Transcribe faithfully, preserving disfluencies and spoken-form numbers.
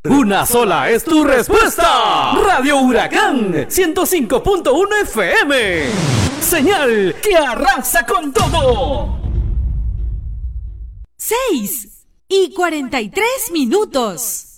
Una sola es tu respuesta. Radio Huracán ciento cinco punto uno F M. Señal que arrasa con todo. Seis y cuarenta y tres minutos.